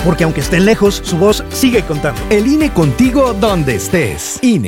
porque aunque estén lejos, su voz sigue contando. El INE contigo donde estés. INE.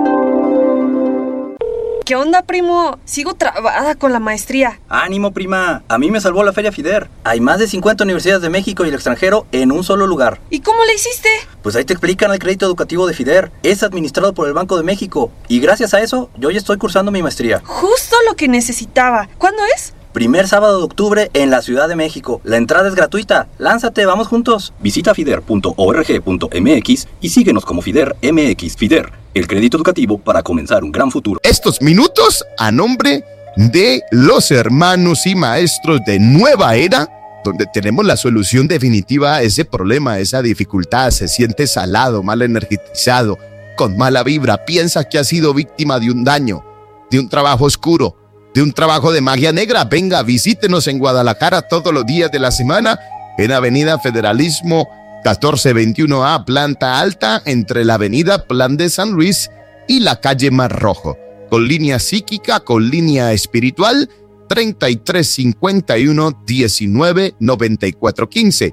¿Qué onda, primo? Sigo trabada con la maestría. ¡Ánimo, prima! A mí me salvó la Feria FIDER. Hay más de 50 universidades de México y el extranjero en un solo lugar. ¿Y cómo le hiciste? Pues ahí te explican el crédito educativo de FIDER. Es administrado por el Banco de México. Y gracias a eso, yo ya estoy cursando mi maestría. Justo lo que necesitaba. ¿Cuándo es? Primer sábado de octubre en la Ciudad de México. La entrada es gratuita. Lánzate, vamos juntos. Visita fider.org.mx y síguenos como FIDER MX. FIDER, el crédito educativo para comenzar un gran futuro. Estos minutos a nombre de los hermanos y maestros de Nueva Era, donde tenemos la solución definitiva a ese problema, a esa dificultad. Se siente salado, mal energizado, con mala vibra, piensa que ha sido víctima de un daño, de un trabajo oscuro, de un trabajo de magia negra. Venga, visítenos en Guadalajara todos los días de la semana en Avenida Federalismo 1421A, planta alta, entre la Avenida Plan de San Luis y la calle Mar Rojo, con línea psíquica, con línea espiritual, 3351 19 94 15,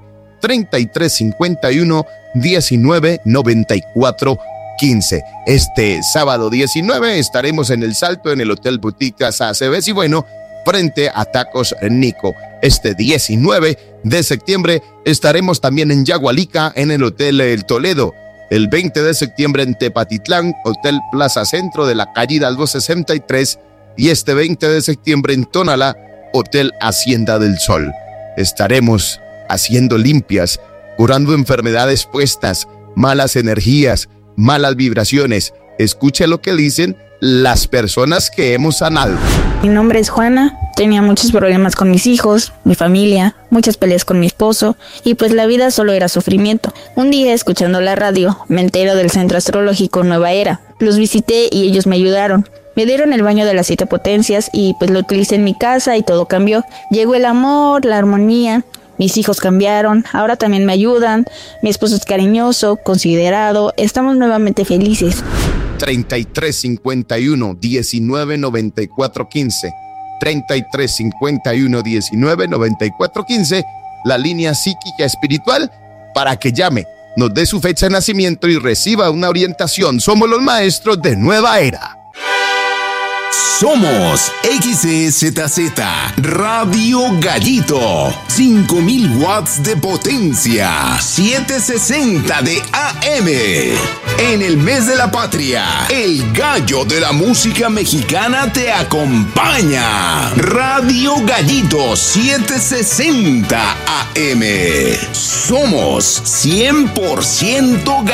3351 19 94 15. Este sábado 19 estaremos en El Salto, en el Hotel Boutique Casa Aceves y bueno, frente a Tacos Nico. Este 19 de septiembre estaremos también en Yagualica, en el Hotel El Toledo. El 20 de septiembre en Tepatitlán, Hotel Plaza Centro de la calle Hidalgo 63. Y este 20 de septiembre en Tonalá, Hotel Hacienda del Sol. Estaremos haciendo limpias, curando enfermedades puestas, malas energías, malas vibraciones. Escuche lo que dicen las personas que hemos sanado. Mi nombre es Juana, tenía muchos problemas con mis hijos, mi familia, muchas peleas con mi esposo y pues la vida solo era sufrimiento. Un día escuchando la radio me entero del Centro Astrológico Nueva Era. Los visité y ellos me ayudaron. Me dieron el baño de las 7 potencias y pues lo utilicé en mi casa y todo cambió. Llegó el amor, la armonía. Mis hijos cambiaron, ahora también me ayudan, mi esposo es cariñoso, considerado, estamos nuevamente felices. 3351 19 94 15, 3351 19 94 15, la línea psíquica espiritual para que llame, nos dé su fecha de nacimiento y reciba una orientación. Somos los maestros de Nueva Era. Somos XEZZ Radio Gallito, 5000 watts de potencia, 760 de AM. En el mes de la patria, el gallo de la música mexicana te acompaña. Radio Gallito 760 AM. Somos 100%